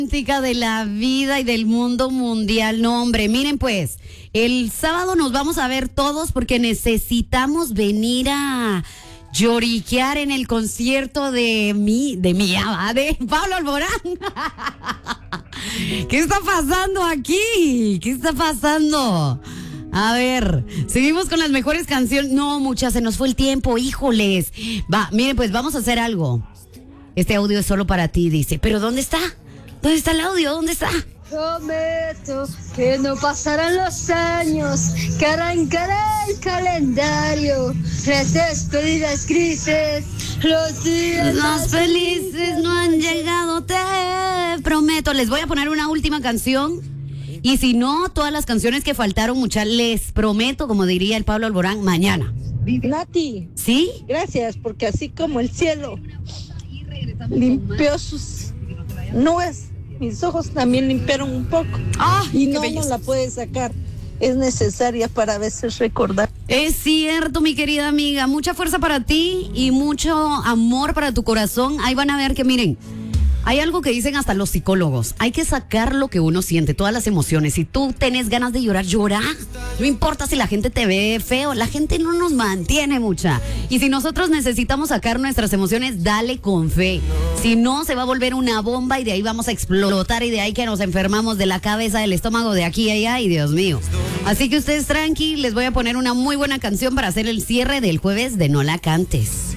De la vida y del mundo mundial. No, hombre, miren pues, el sábado nos vamos a ver todos porque necesitamos venir a lloriquear en el concierto de Pablo Alborán. ¿Qué está pasando aquí? ¿Qué está pasando? A ver, seguimos con las mejores canciones. No, muchas, se nos fue el tiempo, híjoles. Va, miren, pues vamos a hacer algo. Este audio es solo para ti, dice. ¿Pero dónde está? ¿Dónde está el audio? ¿Dónde está? Prometo que no pasarán los años, que arrancaré el calendario. Las despedidas grises, los días más felices no han llegado, te prometo. Les voy a poner una última canción. Y si no, todas las canciones que faltaron, muchas, les prometo, como diría el Pablo Alborán, mañana. Nati, ¿Sí? gracias, porque así como el cielo limpió sus nubes, mis ojos también limpiaron un poco. Y no la puedes sacar. Es necesaria para a veces recordar. Es cierto, mi querida amiga. Mucha fuerza para ti y mucho amor para tu corazón. Ahí van a ver que, miren, hay algo que dicen hasta los psicólogos. Hay que sacar lo que uno siente, todas las emociones. Si tú tenés ganas de llorar, llora. No importa si la gente te ve feo, la gente no nos mantiene mucha. Y si nosotros necesitamos sacar nuestras emociones, dale con fe. Si no, se va a volver una bomba y de ahí vamos a explotar y de ahí que nos enfermamos de la cabeza, del estómago, de aquí a allá y Dios mío. Así que ustedes tranqui, les voy a poner una muy buena canción para hacer el cierre del jueves de No La Cantes.